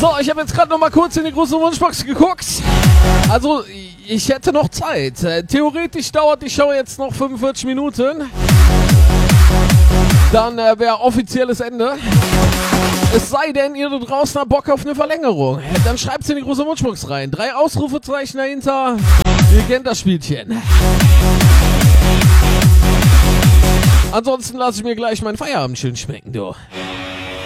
So, ich habe jetzt gerade noch mal kurz in die große Wunschbox geguckt. Also, ich hätte noch Zeit. Theoretisch dauert die Show jetzt noch 45 Minuten. Dann wäre offizielles Ende. Es sei denn, ihr da draußen habt Bock auf eine Verlängerung. Dann schreibt's in die große Wunschbox rein. 3 Ausrufezeichen dahinter. Ihr kennt das Spielchen. Ansonsten lasse ich mir gleich meinen Feierabend schön schmecken, du.